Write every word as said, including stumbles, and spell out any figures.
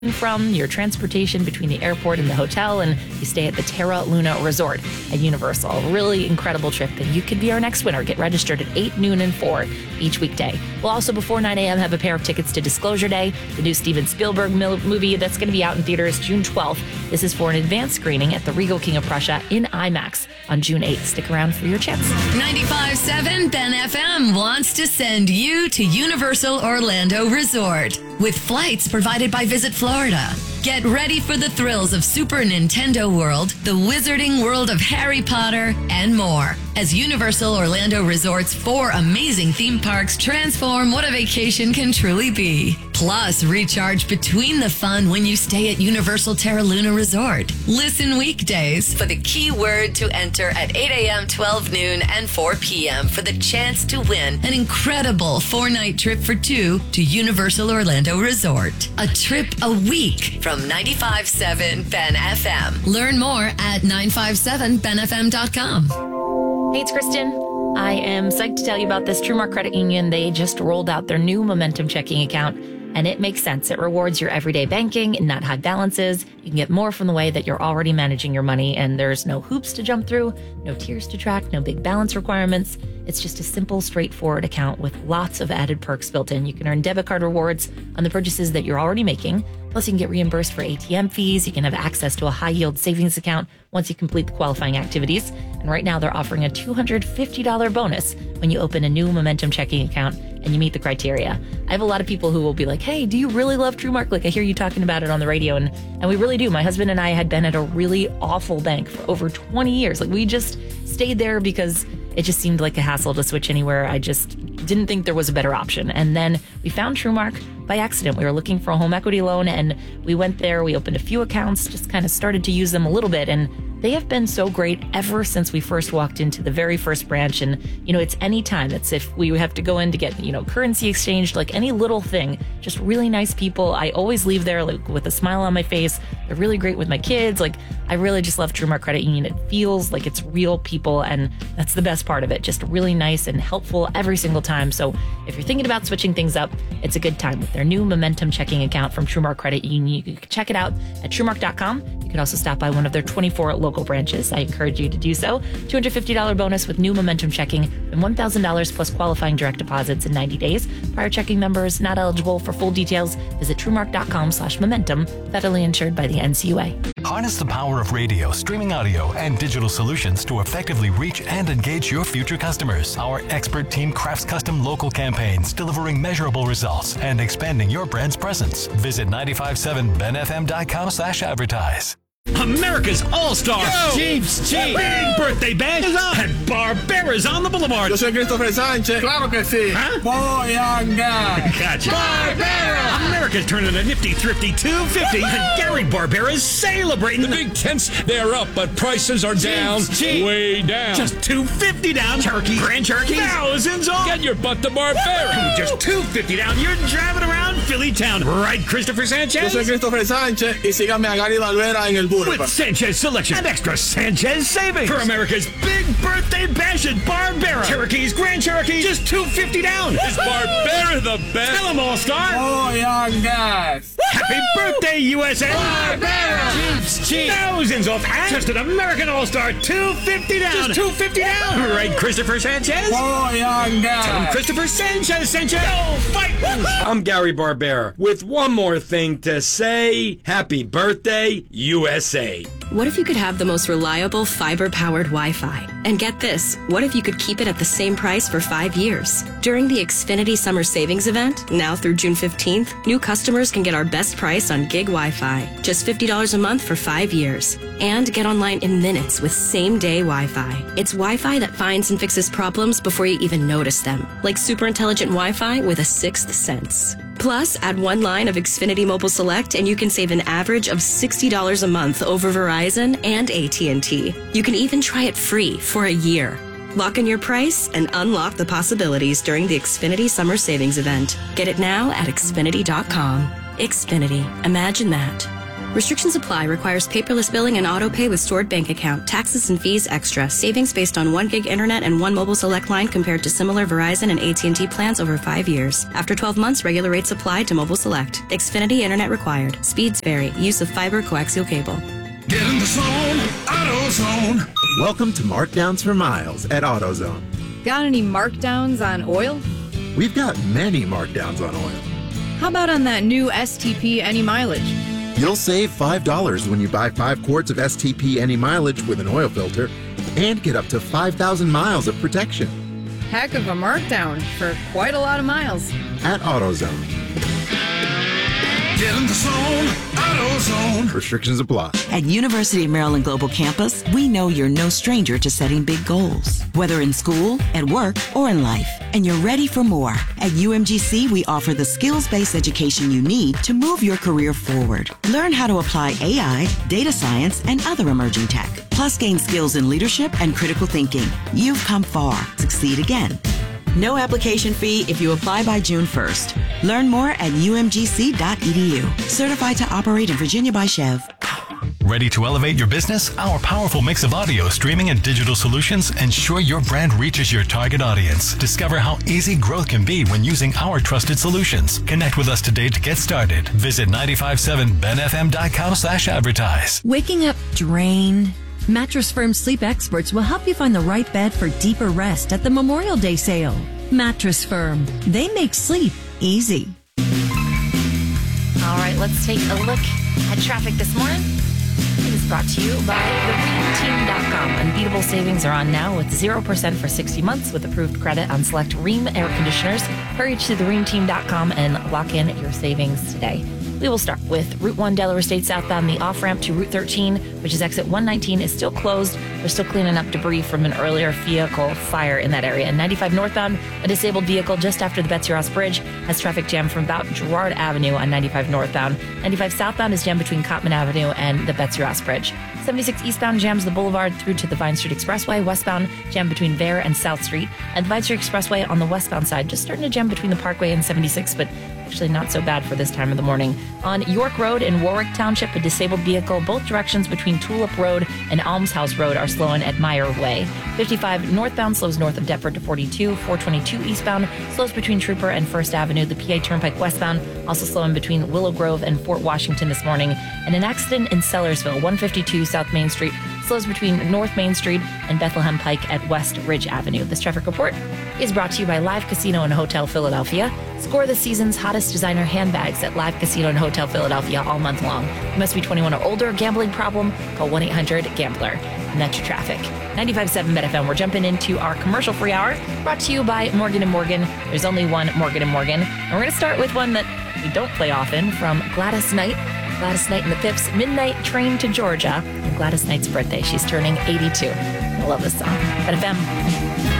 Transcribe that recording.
from, your transportation between the airport and the hotel, and you stay at the Terra Luna Resort at Universal. A really incredible trip, and you could be our next winner. Get registered at eight, noon, and four each weekday. We'll also, before nine a.m., have a pair of tickets to Disclosure Day, the new Steven Spielberg movie that's going to be out in theaters June twelfth. This is for an advanced screening at the Regal King of Prussia in IMAX on June eighth. Stick around for your chance. ninety-five point seven Ben F M wants to send you to Universal Orlando Resort with flights provided by Visit Florida. Get ready for the thrills of Super Nintendo World, the wizarding world of Harry Potter, and more. As Universal Orlando Resort's four amazing theme parks transform what a vacation can truly be. Plus, recharge between the fun when you stay at Universal Terra Luna Resort. Listen weekdays for the keyword to enter at eight a.m., twelve noon, and four p.m. for the chance to win an incredible four-night trip for two to Universal Orlando Resort. A trip a week from ninety-five point seven Ben F M. Learn more at nine five seven ben f m dot com. Hey, it's Kristen. I am psyched to tell you about this. TrueMark Credit Union, they just rolled out their new Momentum checking account, and it makes sense. It rewards your everyday banking and not high balances. You can get more from the way that you're already managing your money, and there's no hoops to jump through, no tiers to track, no big balance requirements. It's just a simple, straightforward account with lots of added perks built in. You can earn debit card rewards on the purchases that you're already making. Plus, you can get reimbursed for A T M fees. You can have access to a high-yield savings account once you complete the qualifying activities. And right now, they're offering a two hundred fifty dollars bonus when you open a new Momentum checking account and you meet the criteria. I have a lot of people who will be like, hey, do you really love TrueMark? Like, I hear you talking about it on the radio, and, and we really do. My husband and I had been at a really awful bank for over twenty years. Like, we just stayed there because it just seemed like a hassle to switch anywhere. I just didn't think there was a better option. And then we found TrueMark by accident. We were looking for a home equity loan, and we went there. We opened a few accounts, just kind of started to use them a little bit, and they have been so great ever since we first walked into the very first branch. And, you know, it's any time. It's if we have to go in to get, you know, currency exchanged, like any little thing, just really nice people. I always leave there like with a smile on my face. They're really great with my kids. Like, I really just love TrueMark Credit Union. It feels like it's real people, and that's the best part of it. Just really nice and helpful every single time. So if you're thinking about switching things up, it's a good time with their new Momentum checking account from TrueMark Credit Union. You can check it out at truemark dot com. You can also stop by one of their twenty-four local branches. I encourage you to do so. two hundred fifty dollars bonus with new Momentum checking and one thousand dollars plus qualifying direct deposits in ninety days. Prior checking members not eligible. For full details, visit truemark dot com slash momentum. Federally insured by the N C U A. Harness the power of radio, streaming audio, and digital solutions to effectively reach and engage your future customers. Our expert team crafts custom local campaigns, delivering measurable results and expanding your brand's presence. Visit nine five seven ben f m dot com slash advertise. America's All-Star Jeeps Jeep Big Birthday Bash is on at Barbera's on the Boulevard. Yo soy Christopher Sanchez. Claro que sí. Huh? Voy a gas. Gotcha. Barbera. America's turning a nifty, thrifty two fifty, and Gary Barbera's celebrating. The big tents, they're up, but prices are down. Jeeps Jeep. Way down. Just two fifty down. Turkey, Grand Cherokee, thousands off. Get your butt to Barbera. Just two fifty down. You're driving around Philly town, right, Christopher Yo Sanchez? soy Christopher Sanchez y síganme a Gary Barbera en el With Boulevard. Sanchez Selection and extra Sanchez savings for America's big birthday bash at Barbera. Cherokees, Grand Cherokee, just two fifty down. Is Barbera the best? Tell them, All-Star. Voy a gas. Happy birthday, U S A. Barbera. Jeeps Jeep. Thousands off. And just an American All-Star, two fifty down. Just two fifty down. Right, Christopher Sanchez? Voy a gas. Tell him Christopher Sanchez sent you. Go fight. I'm Gary Barbera with one more thing to say. Happy birthday, U S A. What if you could have the most reliable fiber-powered Wi-Fi? And get this, what if you could keep it at the same price for five years? During the Xfinity Summer Savings Event, now through June fifteenth, new customers can get our best price on gig Wi-Fi. Just fifty dollars a month for five years. And get online in minutes with same-day Wi-Fi. It's Wi-Fi that finds and fixes problems before you even notice them. Like super intelligent Wi-Fi with a sixth sense. Plus, add one line of Xfinity Mobile Select and you can save an average of sixty dollars a month over Verizon and A T and T. You can even try it free for a year. Lock in your price and unlock the possibilities during the Xfinity Summer Savings Event. Get it now at Xfinity dot com. Xfinity. Imagine that. Restrictions apply. Requires paperless billing and auto pay with stored bank account. Taxes and fees extra. Savings based on one gig internet and one mobile select line compared to similar Verizon and A T and T plans over five years. After twelve months, regular rates apply to mobile select. Xfinity internet required. Speeds vary. Use of fiber coaxial cable. Get in the zone, AutoZone. Welcome to Markdowns for Miles at AutoZone. Got any markdowns on oil? We've got many markdowns on oil. How about on that new S T P Any Mileage? You'll save five dollars when you buy five quarts of S T P Any Mileage with an oil filter and get up to five thousand miles of protection. Heck of a markdown for quite a lot of miles. At AutoZone. Get in the zone, AutoZone. Restrictions apply. At University of Maryland Global Campus, we know you're no stranger to setting big goals, whether in school, at work, or in life. And you're ready for more. At U M G C, we offer the skills-based education you need to move your career forward. Learn how to apply A I, data science, and other emerging tech. Plus, gain skills in leadership and critical thinking. You've come far. Succeed again. No application fee if you apply by June first. Learn more at U M G C dot E D U. Certified to operate in Virginia by Chev. Ready to elevate your business? Our powerful mix of audio, streaming, and digital solutions ensure your brand reaches your target audience. Discover how easy growth can be when using our trusted solutions. Connect with us today to get started. Visit nine five seven ben f m dot com slash advertise. Waking up drained? Mattress Firm sleep experts will help you find the right bed for deeper rest at the Memorial Day sale. Mattress Firm. They make sleep easy. All right, let's take a look at traffic this morning. It is brought to you by the ream team dot com. Unbeatable savings are on now with zero percent for sixty months with approved credit on select Rheem air conditioners. Hurry to the ream team dot com and lock in your savings today. We will start with Route one Delaware State southbound. The off-ramp to Route thirteen, which is exit one nineteen, is still closed. They're still cleaning up debris from an earlier vehicle fire in that area. And ninety-five northbound, a disabled vehicle just after the Betsy Ross Bridge has traffic jam from about Girard Avenue on ninety-five northbound. ninety-five southbound is jammed between Cotman Avenue and the Betsy Ross Bridge. seventy-six eastbound jams the Boulevard through to the Vine Street Expressway. Westbound jammed between Vare and South Street. And the Vine Street Expressway on the westbound side just starting to jam between the Parkway and seventy-six, but actually not so bad for this time of the morning. On York Road in Warwick Township, a disabled vehicle both directions between Tulip Road and Almshouse Road are slowing at Meyer Way. fifty-five northbound slows north of Deptford to forty-two. four twenty-two eastbound slows between Trooper and First Avenue. The P A Turnpike westbound also slowing between Willow Grove and Fort Washington this morning. And an accident in Sellersville, one fifty-two South Main Street, slows between North Main Street and Bethlehem Pike at West Ridge Avenue. This traffic report is brought to you by Live Casino and Hotel Philadelphia. Score the season's hottest designer handbags at Live Casino and Hotel Philadelphia all month long. You must be twenty-one or older. Gambling problem? Call one eight hundred gambler. And that's your traffic. ninety-five point seven Ben F M. We're jumping into our commercial-free hour, brought to you by Morgan and Morgan. There's only one Morgan and Morgan. And we're going to start with one that we don't play often, from Gladys Knight. Gladys Knight and the Pips, Midnight Train to Georgia. And Gladys Knight's birthday. She's turning eighty-two. I love this song. Ben F M.